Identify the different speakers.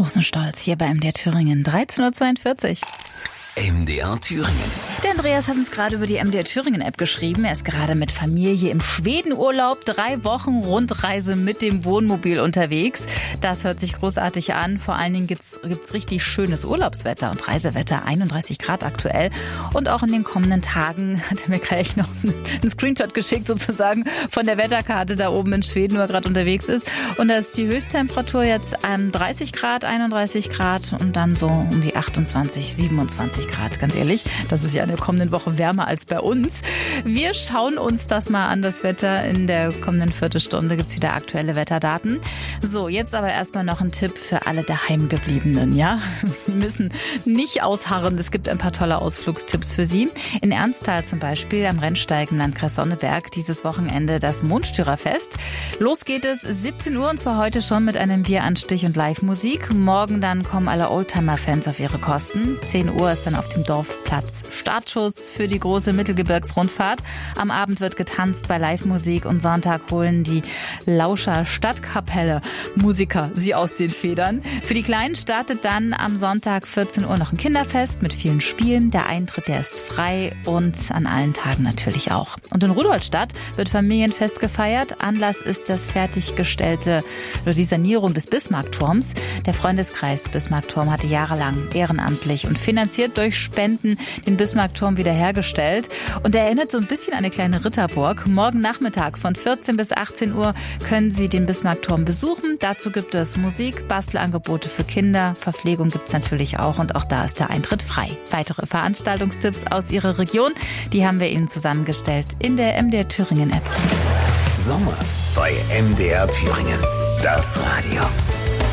Speaker 1: großen Stolz hier bei MDR Thüringen. 13:42 Uhr.
Speaker 2: MDR Thüringen.
Speaker 1: Der Andreas hat uns gerade über die MDR Thüringen App geschrieben. Er ist gerade mit Familie im Schwedenurlaub, 3 Wochen Rundreise mit dem Wohnmobil unterwegs. Das hört sich großartig an. Vor allen Dingen gibt's richtig schönes Urlaubswetter und Reisewetter. 31 Grad aktuell. Und auch in den kommenden Tagen hat er mir gleich noch einen Screenshot geschickt sozusagen von der Wetterkarte da oben in Schweden, wo er gerade unterwegs ist. Und da ist die Höchsttemperatur jetzt 30 Grad, 31 Grad und dann so um die 28, 27 Grad. Ganz ehrlich, das ist ja in der kommenden Woche wärmer als bei uns. Wir schauen uns das mal an, das Wetter. In der kommenden Viertelstunde gibt's wieder aktuelle Wetterdaten. So, jetzt aber erstmal noch ein Tipp für alle Daheimgebliebenen, ja? Sie müssen nicht ausharren. Es gibt ein paar tolle Ausflugstipps für Sie. In Ernsthal zum Beispiel am Rennsteig im Landkreis Sonneberg dieses Wochenende das Mondstörerfest. Los geht es 17 Uhr und zwar heute schon mit einem Bieranstich und Live-Musik. Morgen dann kommen alle Oldtimer-Fans auf ihre Kosten. 10 Uhr ist dann auf dem Dorfplatz Startschuss für die große Mittelgebirgsrundfahrt. Am Abend wird getanzt bei Live-Musik und Sonntag holen die Lauscher Stadtkapelle Musiker sie aus den Federn. Für die Kleinen startet dann am Sonntag 14 Uhr noch ein Kinderfest mit vielen Spielen. Der Eintritt, der ist frei und an allen Tagen natürlich auch. Und in Rudolstadt wird Familienfest gefeiert. Anlass ist das fertiggestellte oder die Sanierung des Bismarckturms. Der Freundeskreis Bismarckturm hatte jahrelang ehrenamtlich und finanziert durch Spenden den Bismarckturm wiederhergestellt. Und er erinnert so ein bisschen an eine kleine Ritterburg. Morgen Nachmittag von 14 bis 18 Uhr können Sie den Bismarckturm besuchen. Dazu gibt es Musik, Bastelangebote für Kinder, Verpflegung gibt es natürlich auch und auch da ist der Eintritt frei. Weitere Veranstaltungstipps aus Ihrer Region, die haben wir Ihnen zusammengestellt in der MDR Thüringen App.
Speaker 2: Sommer bei MDR Thüringen. Das Radio.